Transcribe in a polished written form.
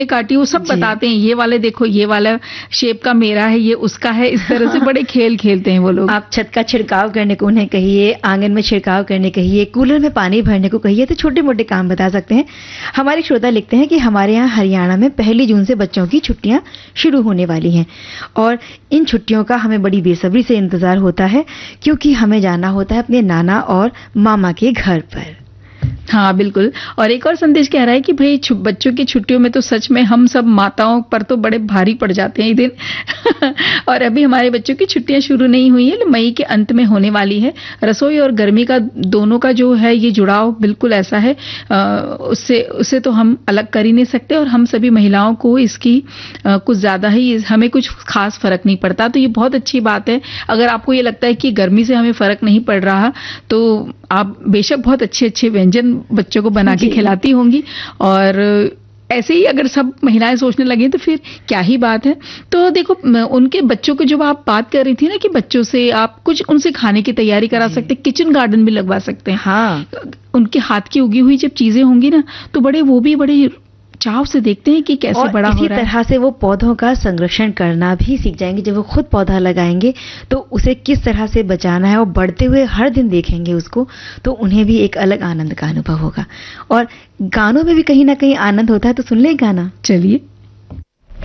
काटी, वो सब जी। बताते हैं, ये वाले देखो, ये वाला शेप का मेरा है, ये उसका है, इस तरह से बड़े खेल खेलते हैं वो लोग। आप छत का छिड़काव करने को उन्हें कहिए, आंगन में छिड़काव करने कहिए, कूलर में पानी भरने को कहिए, तो छोटे मोटे काम बता सकते हैं। हमारे श्रोता लिखते हैं कि हमारे यहाँ हरियाणा में 1 जून से बच्चों की छुट्टियां शुरू होने वाली हैं और इन छुट्टियों का हमें बड़ी बेसब्री से इंतजार होता है, क्योंकि हमें जाना होता है अपने नाना और मामा के घर पर। हाँ बिल्कुल। और एक और संदेश कह रहा है कि भाई बच्चों की छुट्टियों में तो सच में हम सब माताओं पर तो बड़े भारी पड़ जाते हैं ये दिन। और अभी हमारे बच्चों की छुट्टियां शुरू नहीं हुई है, मई के अंत में होने वाली है। रसोई और गर्मी का दोनों का जो है ये जुड़ाव बिल्कुल ऐसा है, उससे तो हम अलग कर ही नहीं सकते, और हम सभी महिलाओं को इसकी कुछ ज्यादा ही, हमें कुछ खास फर्क नहीं पड़ता। तो ये बहुत अच्छी बात है। अगर आपको ये लगता है कि गर्मी से हमें फर्क नहीं पड़ रहा, तो आप बेशक बहुत अच्छे अच्छे व्यंजन बच्चों को बना के खिलाती होंगी, और ऐसे ही अगर सब महिलाएं सोचने लगे तो फिर क्या ही बात है। तो देखो, उनके बच्चों को जब आप बात कर रही थी ना कि बच्चों से आप कुछ उनसे खाने की तैयारी करा सकते, किचन गार्डन भी लगवा सकते हैं। हाँ, उनके हाथ की उगी हुई जब चीजें होंगी ना, तो वो भी बड़े चाव से देखते हैं कि कैसे बड़ा हो रहा है। इसी तरह से वो पौधों का संरक्षण करना भी सीख जाएंगे। जब वो खुद पौधा लगाएंगे तो उसे किस तरह से बचाना है, और बढ़ते हुए हर दिन देखेंगे उसको, तो उन्हें भी एक अलग आनंद का अनुभव होगा। और गानों में भी कहीं ना कहीं आनंद होता है, तो सुन ले गाना। चलिए।